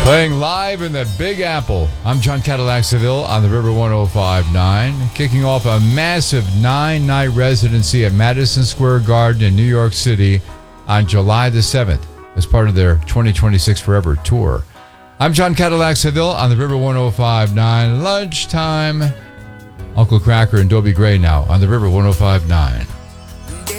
Playing live in the Big Apple. I'm John Cadillac Seville on the River 105.9, kicking off a massive 9-night residency at Madison Square Garden in New York City on July the 7th as part of their 2026 Forever Tour. I'm John Cadillac Seville on the River 105.9. Lunchtime. Uncle Cracker and Dobie Gray now on the River 105.9.